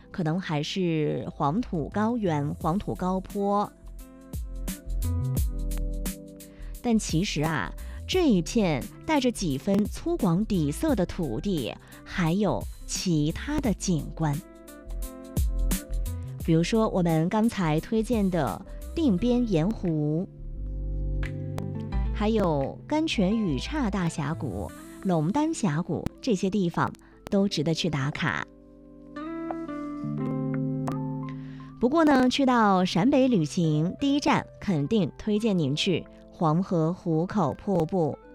可能还是黄土高原、黄土高坡。但其实啊，这一片带着几分粗犷底色的土地，还有其他的景观。比如说我们刚才推荐的定边盐湖，还有甘泉雨岔大峡谷、龙丹峡谷，这些地方都值得去打卡。不过呢，去到陕北旅行，第一站肯定推荐您去黄河壶口瀑布。